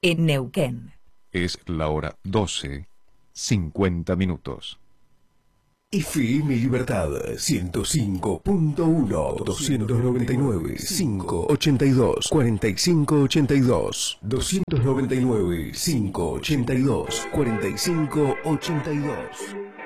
en Neuquén. Es la hora 12:50. FM Libertad 105.1 299 582 4582 299 582 4582.